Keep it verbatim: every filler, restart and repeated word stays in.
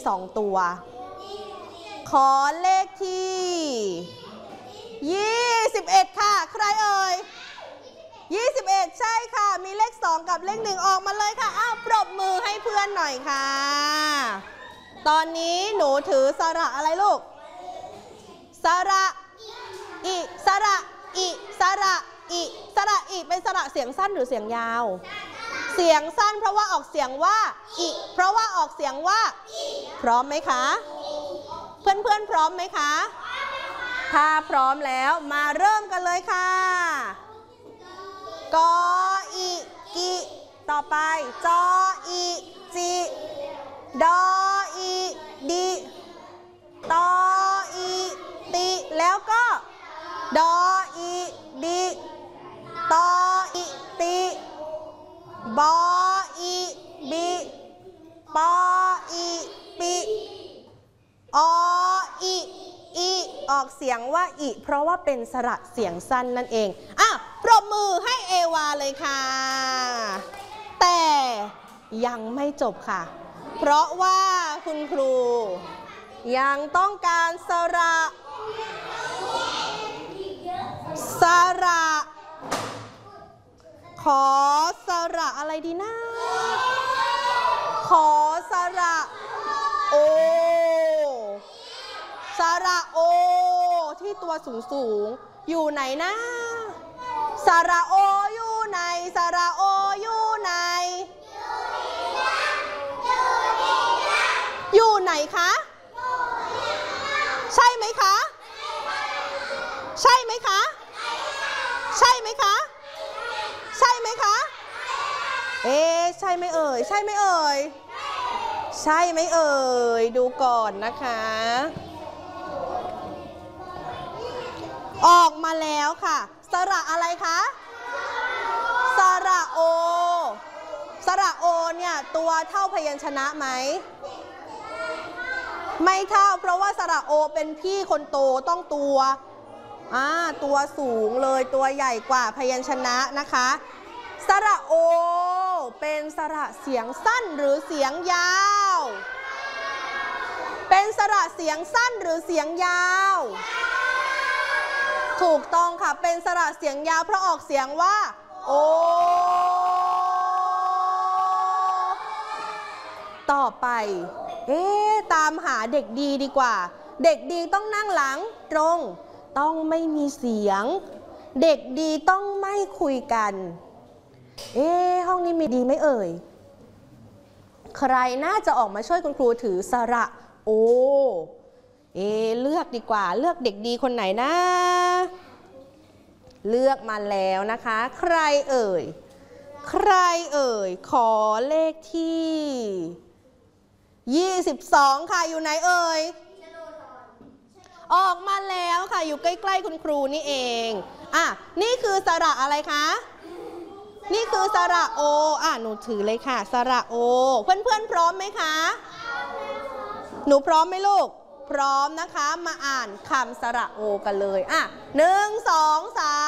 สองตัวขอเลขที่ยี่สิบเอ็ดค่ะใครเอ่ยยี่สิบเอ็ดใช่ค่ะมีเลขสองกับเลขหนึ่งออกมาเลยค่ะอ้าวปรบมือให้เพื่อนหน่อยค่ะตอนนี้หนูถือสระอะไรลูกสระอิสระอิสระอิสระอิเป็นสระเสียงสั้นหรือเสียงยาวเสียงสั้นเพราะว่าออกเสียงว่าอิเพราะว่าออกเสียงว่าพร้อมไหมคะเพื่อนๆพร้อมไหมคะถ้าพร้อมแล้วมาเริ่มกันเลยค่ะกออิกิต่อไปจออิจิดออิดิตออิติแล้วก็ดออิดิตออิติบออิบิปออิปิออิอิออกเสียงว่าอิเพราะว่าเป็นสระเสียงสั้นนั่นเองอ่ะปรบมือให้เอวาเลยค่ะแต่ยังไม่จบค่ะเพราะว่าคุณครูยังต้องการสระสระขอสระอะไรดีนะขอสระโอสระโอที่ตัวสูงสูงอยู่ไหนนะสระโออยู่ไหนสระโออยู่ไหนอยู่ไหนคะใช่ไหมคะใช่ไหมคะใช่ไหมคะใช่ไหมคะเอ๊ะใช่ไหมเอ่ยใช่ไหมเอ่ยใช่ไหมเอ่ยดูก่อนนะคะออกมาแล้วค่ะสระอะไรคะสระโอสระโอเนี่ยตัวเท่าพยัญชนะไหมไม่เท่าเพราะว่าสระโอเป็นพี่คนโตต้องตัวอ่าตัวสูงเลยตัวใหญ่กว่าพยัญชนะนะคะสระโอเป็นสระเสียงสั้นหรือเสียงยาวเป็นสระเสียงสั้นหรือเสียงยาวถูกต้องค่ะเป็นสระเสียงยาวเพราะออกเสียงว่าโอต่อไปเอ๊ะตามหาเด็กดีดีกว่าเด็กดีต้องนั่งหลังตรงต้องไม่มีเสียงเด็กดีต้องไม่คุยกันเอ๊ะห้องนี้มีดีไหมเอ่ยใครน่าจะออกมาช่วยคุณครูถือสระโอเอ๊ะเลือกดีกว่าเลือกเด็กดีคนไหนนะเลือกมาแล้วนะคะใครเอ่ยใครเอ่ยขอเลขที่ยี่สิบสองค่ะอยู่ไหนเอ่ยออกมาแล้วค่ะอยู่ใกล้ๆคุณครูนี่เองอ่ะนี่คือสระอะไรคะนี่คือสระโออ่ะหนูถือเลยค่ะสระโอเพื่อนๆพร้อมไหมคะหนูพร้อมไหมลูกพร้อมนะคะมาอ่านคำสระโอกันเลยอ่ะหนึ่งสองสาม